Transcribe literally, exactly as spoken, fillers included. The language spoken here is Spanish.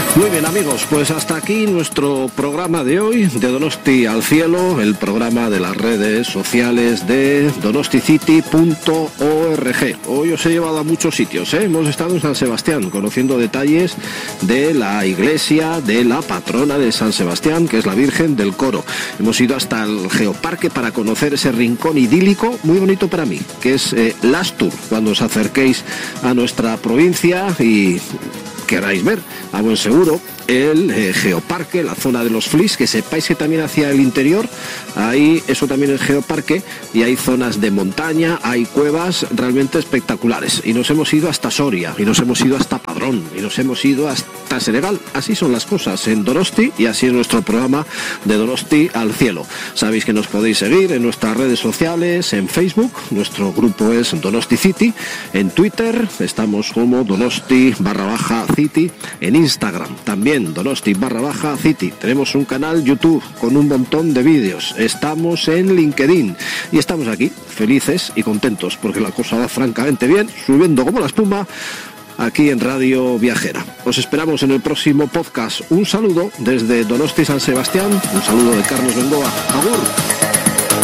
Muy bien, amigos, pues hasta aquí nuestro programa de hoy de Donosti al Cielo, el programa de las redes sociales de donosticity punto org. Hoy os he llevado a muchos sitios, ¿eh? Hemos estado en San Sebastián conociendo detalles de la iglesia de la patrona de San Sebastián, que es la Virgen del Coro. Hemos ido hasta el Geoparque para conocer ese rincón idílico muy bonito para mí, que es eh, Lastur, cuando os acerquéis a nuestra provincia y queráis ver a buen seguro el eh, Geoparque, la zona de los Flis, que sepáis que también hacia el interior, ahí eso también es Geoparque, y hay zonas de montaña, hay cuevas realmente espectaculares, y nos hemos ido hasta Soria, y nos hemos ido hasta Padrón, y nos hemos ido hasta Senegal. Así son las cosas en Donosti, y así es nuestro programa de Donosti al Cielo. Sabéis que nos podéis seguir en nuestras redes sociales, en Facebook, nuestro grupo es Donosti City, en Twitter estamos como Donosti barra baja City, en Instagram también Donosti barra baja City. Tenemos un canal YouTube con un montón de vídeos. Estamos en LinkedIn y estamos aquí felices y contentos porque la cosa va francamente bien, subiendo como la espuma aquí en Radio Viajera. Os esperamos en el próximo podcast. Un saludo desde Donosti San Sebastián, un saludo de Carlos Bengoa. Agur.